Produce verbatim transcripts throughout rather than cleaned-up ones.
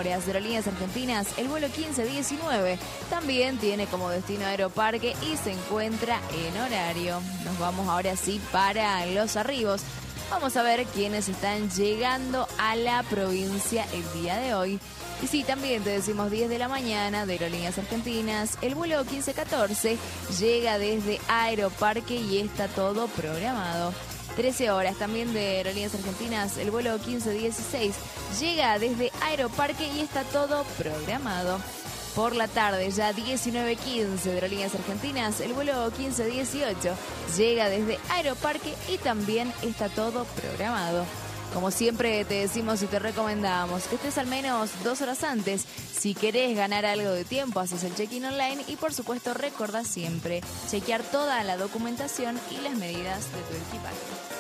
horas. Aerolíneas Argentinas, el vuelo quince diecinueve, también tiene como destino Aeroparque y se encuentra en horario. Nos vamos ahora sí para los arribos. Vamos a ver quiénes están llegando a la provincia el día de hoy. Y sí, también te decimos diez de la mañana de Aerolíneas Argentinas. El vuelo quince catorce llega desde Aeroparque y está todo programado. trece horas también de Aerolíneas Argentinas. El vuelo quince dieciséis llega desde Aeroparque y está todo programado. Por la tarde, ya diecinueve quince de Aerolíneas Argentinas, el vuelo quince dieciocho llega desde Aeroparque y también está todo programado. Como siempre te decimos y te recomendamos que estés al menos dos horas antes. Si querés ganar algo de tiempo, haces el check-in online y por supuesto recordá siempre chequear toda la documentación y las medidas de tu equipaje.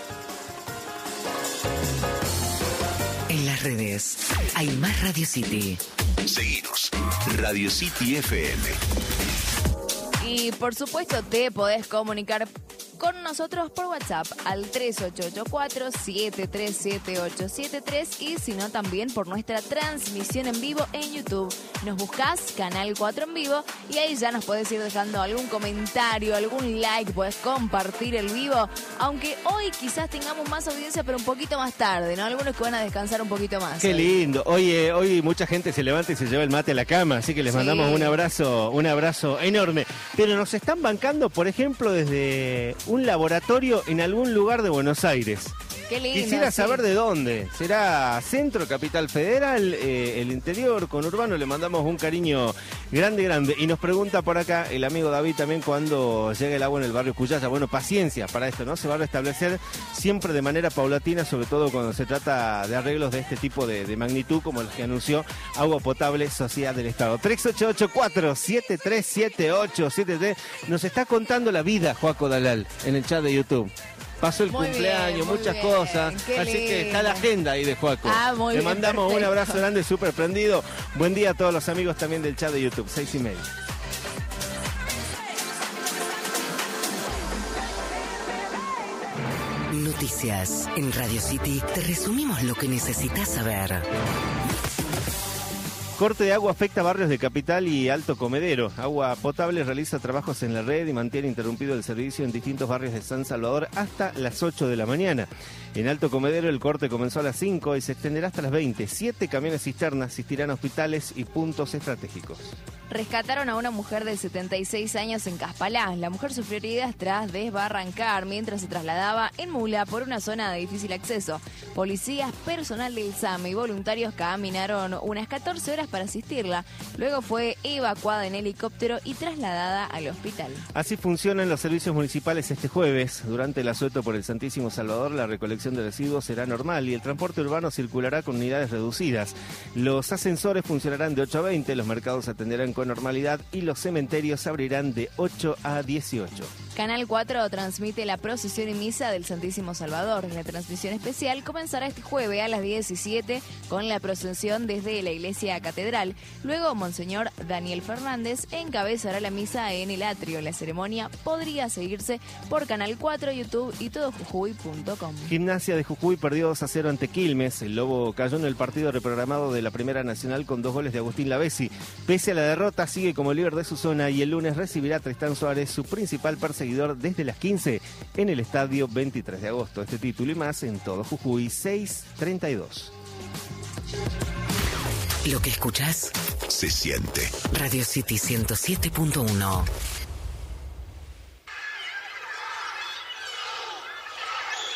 En las redes hay más Radio City. Seguinos, Radio City F M. Y por supuesto te podés comunicar con nosotros por WhatsApp al tres ocho ocho cuatro, siete tres siete ocho siete tres y si no también por nuestra transmisión en vivo en YouTube. Nos buscás Canal cuatro en vivo y ahí ya nos podés ir dejando algún comentario, algún like, podés compartir el vivo, aunque hoy quizás tengamos más audiencia pero un poquito más tarde, ¿no? Algunos que van a descansar un poquito más. Qué hoy. lindo. Oye, hoy mucha gente se levanta y se lleva el mate a la cama, así que les Sí. mandamos un abrazo, un abrazo enorme. Pero nos están bancando, por ejemplo, desde un laboratorio en algún lugar de Buenos Aires. Qué lindo. Quisiera sí. saber de dónde. ¿Será Centro, Capital Federal, eh, el interior, conurbano? Le mandamos un cariño grande, grande. Y nos pregunta por acá el amigo David también cuándo llega el agua en el barrio Cuyaya. Bueno, paciencia para esto, ¿no? Se va a restablecer siempre de manera paulatina, sobre todo cuando se trata de arreglos de este tipo de, de magnitud, como el que anunció Agua Potable Sociedad del Estado. tres ocho ocho cuatro, siete tres siete ocho siete tres. Nos está contando la vida Joaco Dalal en el chat de YouTube. Pasó el Muy cumpleaños, bien, muy muchas bien, cosas. qué Así que lindo. está la agenda ahí de Joaco. Ah, muy Le bien, mandamos perfecto. un abrazo grande, súper prendido. Buen día a todos los amigos también del chat de YouTube, seis y media. Noticias. En Radio City te resumimos lo que necesitas saber. Corte de agua afecta a barrios de Capital y Alto Comedero. Agua Potable realiza trabajos en la red y mantiene interrumpido el servicio en distintos barrios de San Salvador hasta las ocho de la mañana. En Alto Comedero el corte comenzó a las cinco y se extenderá hasta las veinte. Siete camiones cisternas asistirán a hospitales y puntos estratégicos. Rescataron a una mujer de setenta y seis años en Caspalá. La mujer sufrió heridas tras desbarrancar mientras se trasladaba en mula por una zona de difícil acceso. Policías, personal del S A M y voluntarios caminaron unas catorce horas para asistirla. Luego fue evacuada en helicóptero y trasladada al hospital. Así funcionan los servicios municipales este jueves. Durante el asueto por el Santísimo Salvador, la recolección de residuos será normal y el transporte urbano circulará con unidades reducidas. Los ascensores funcionarán de ocho a veinte, los mercados atenderán con normalidad y los cementerios abrirán de ocho a dieciocho. Canal cuatro transmite la procesión y misa del Santísimo Salvador. La transmisión especial comenzará este jueves a las diecisiete con la procesión desde la iglesia catedral. Luego, Monseñor Daniel Fernández encabezará la misa en el atrio. La ceremonia podría seguirse por Canal cuatro, YouTube y todo jujuy punto com. Gimnasia de Jujuy perdió dos a cero ante Quilmes. El Lobo cayó en el partido reprogramado de la Primera Nacional con dos goles de Agustín Lavesi. Pese a la derrota, sigue como líder de su zona y el lunes recibirá a Tristán Suárez, su principal perseguidor, desde las quince en el estadio veintitrés de agosto. Este título y más en todo Jujuy seis treinta y dos. Lo que escuchás Se siente. Radio City ciento siete punto uno.